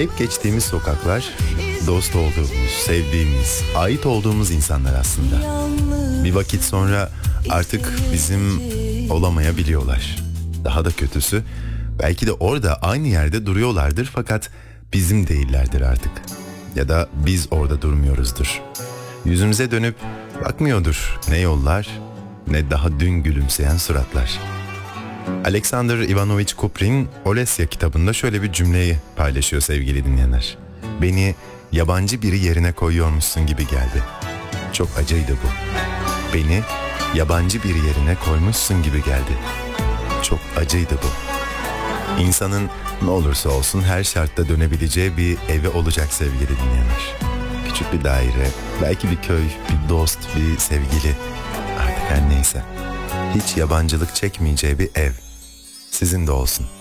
Hep geçtiğimiz sokaklar, dost olduğumuz, sevdiğimiz, ait olduğumuz insanlar aslında. Bir vakit sonra artık bizim olamayabiliyorlar. Daha da kötüsü, belki de orada aynı yerde duruyorlardır fakat bizim değillerdir artık. Ya da biz orada durmuyoruzdur. Yüzümüze dönüp bakmıyordur ne yollar, ne daha dün gülümseyen suratlar. Alexander Ivanovich Kuprin, Olesya kitabında şöyle bir cümleyi paylaşıyor sevgili dinleyenler. Beni yabancı biri yerine koyuyormuşsun gibi geldi. Çok acıydı bu. Beni yabancı biri yerine koymuşsun gibi geldi. Çok acıydı bu. İnsanın ne olursa olsun her şartta dönebileceği bir evi olacak sevgili dinleyenler. Küçük bir daire, belki bir köy, bir dost, bir sevgili, artık her neyse. Hiç yabancılık çekmeyeceği bir ev. Sizin de olsun.